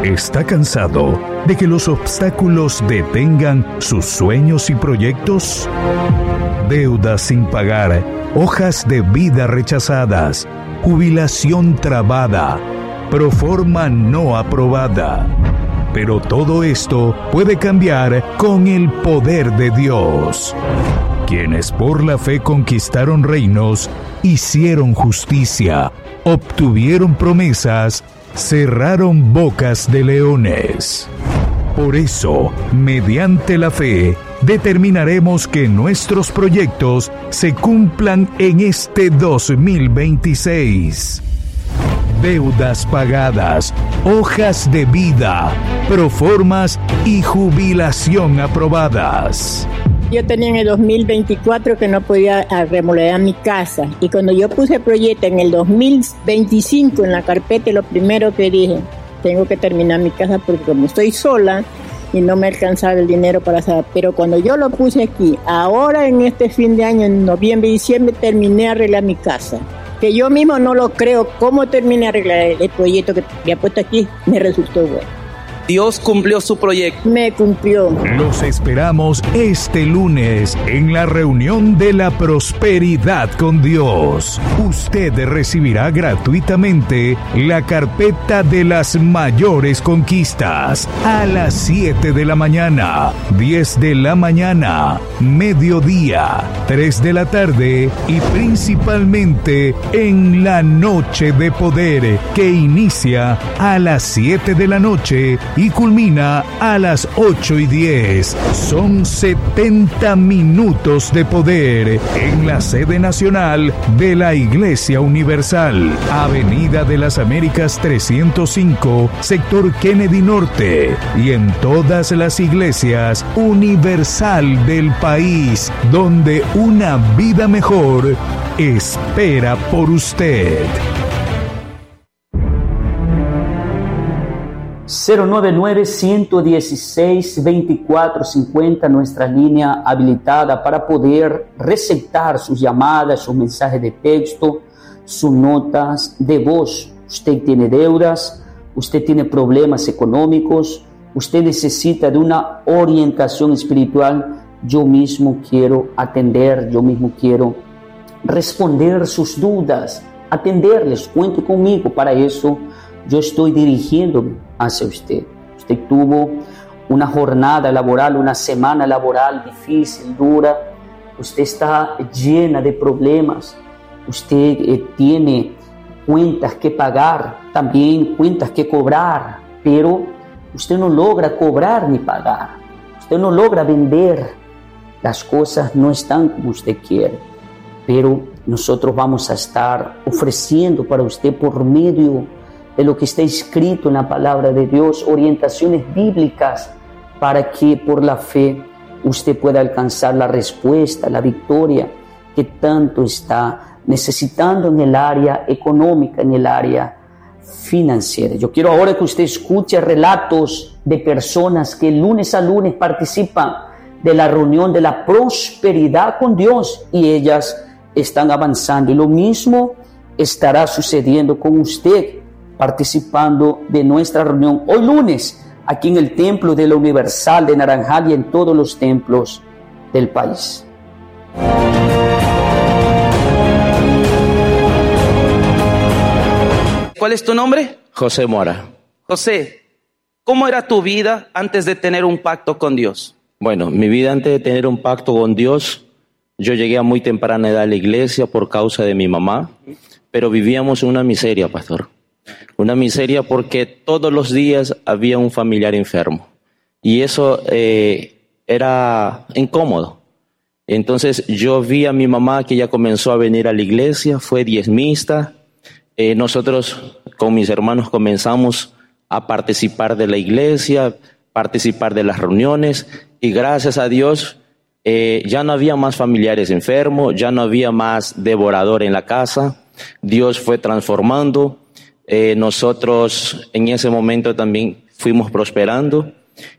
¿Está cansado de que los obstáculos detengan sus sueños y proyectos? Deudas sin pagar, hojas de vida rechazadas, jubilación trabada, proforma no aprobada. Pero todo esto puede cambiar con el poder de Dios. Quienes por la fe conquistaron reinos, hicieron justicia, obtuvieron promesas, cerraron bocas de leones. Por eso, mediante la fe, determinaremos que nuestros proyectos se cumplan en este 2026. Deudas pagadas, hojas de vida, proformas y jubilación aprobadas. Yo tenía en el 2024 que no podía remodelar mi casa, y cuando yo puse el proyecto en el 2025 en la carpeta, lo primero que dije, tengo que terminar mi casa porque como estoy sola y no me alcanzaba el dinero para hacer. Pero cuando yo lo puse aquí, ahora en este fin de año, en noviembre y diciembre, terminé de arreglar mi casa. Que yo mismo no lo creo, cómo terminé de arreglar el proyecto que había puesto aquí, me resultó bueno. Dios cumplió su proyecto. Me cumplió. Los esperamos este lunes en la reunión de la prosperidad con Dios. Usted recibirá gratuitamente la carpeta de las mayores conquistas a las 7 de la mañana, 10 de la mañana, mediodía, 3 de la tarde y principalmente en la noche de poder que inicia a las 7 de la noche y culmina a las 8:10. Son 70 minutos de poder en la sede nacional de la Iglesia Universal, Avenida de las Américas 305, sector Kennedy Norte, y en todas las iglesias universal del país, donde una vida mejor espera por usted. 099-116-2450, nuestra línea habilitada para poder receptar sus llamadas, sus mensajes de texto, sus notas de voz. Usted tiene deudas, usted tiene problemas económicos, usted necesita de una orientación espiritual. Yo mismo quiero atender, yo mismo quiero responder sus dudas, atenderles. Cuente conmigo para eso. Yo estoy dirigiéndome hacia usted. Usted tuvo una jornada laboral, una semana laboral difícil, dura. Usted está llena de problemas. Usted tiene cuentas que pagar, también cuentas que cobrar, pero usted no logra cobrar ni pagar. Usted no logra vender. Las cosas no están como usted quiere. Pero nosotros vamos a estar ofreciendo para usted por medio de lo que está escrito en la palabra de Dios, orientaciones bíblicas para que por la fe usted pueda alcanzar la respuesta, la victoria que tanto está necesitando en el área económica, en el área financiera. Yo quiero ahora que usted escuche relatos de personas que lunes a lunes participan de la reunión de la prosperidad con Dios y ellas están avanzando, y lo mismo estará sucediendo con usted participando de nuestra reunión hoy lunes aquí en el Templo de la Universal de Naranjal y en todos los templos del país. ¿Cuál es tu nombre? José Mora. José, ¿cómo era tu vida antes de tener un pacto con Dios? Bueno, mi vida antes de tener un pacto con Dios, yo llegué a muy temprana edad a la iglesia por causa de mi mamá, pero vivíamos en una miseria, pastor. Una miseria porque todos los días había un familiar enfermo y eso era incómodo. Entonces yo vi a mi mamá que ya comenzó a venir a la iglesia, fue diezmista. Nosotros con mis hermanos comenzamos a participar de la iglesia, participar de las reuniones y gracias a Dios ya no había más familiares enfermos, ya no había más devorador en la casa. Dios fue transformando. Nosotros en ese momento también fuimos prosperando